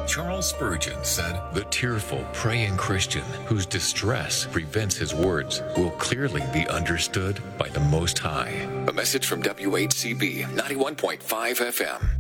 Charles Spurgeon said, "The tearful, praying Christian whose distress prevents his words will clearly be understood by the Most High." A message from WHCB 91.5 FM.